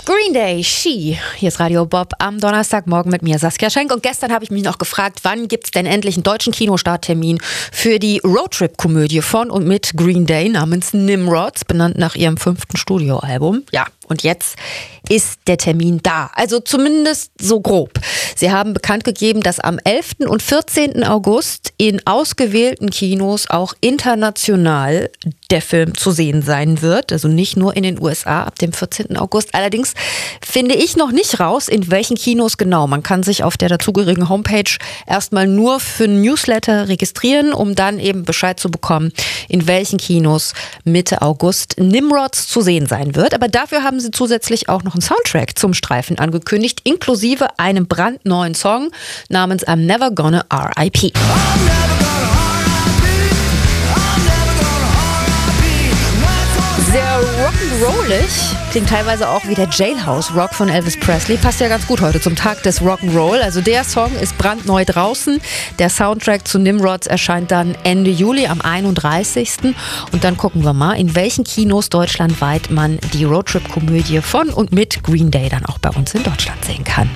Green Day, She. Hier ist Radio Bob am Donnerstagmorgen mit mir, Saskia Schenk. Und gestern habe ich mich noch gefragt, wann gibt es denn endlich einen deutschen Kinostarttermin für die Roadtrip-Komödie von und mit Green Day namens Nimrods, benannt nach ihrem 5. Studioalbum. Ja, und jetzt ist der Termin da. Also zumindest so grob. Sie haben bekannt gegeben, dass am 11. und 14. August in ausgewählten Kinos auch international der Film zu sehen sein wird. Also nicht nur in den USA ab dem 14. August. Allerdings finde ich noch nicht raus, in welchen Kinos genau. Man kann sich auf der dazugehörigen Homepage erstmal nur für ein Newsletter registrieren, um dann eben Bescheid zu bekommen, in welchen Kinos Mitte August Nimrods zu sehen sein wird. Aber dafür haben sie zusätzlich auch noch einen Soundtrack zum Streifen angekündigt, inklusive einem brandneuen Song namens I'm Never Gonna R.I.P. Sehr rock'n'rollig, klingt teilweise auch wie der Jailhouse Rock von Elvis Presley. Passt ja ganz gut heute zum Tag des Rock'n'Roll. Also der Song ist brandneu draußen. Der Soundtrack zu Nimrods erscheint dann Ende Juli am 31. Und dann gucken wir mal, in welchen Kinos deutschlandweit man die Roadtrip-Komödie von und mit Green Day dann auch bei uns in Deutschland sehen kann.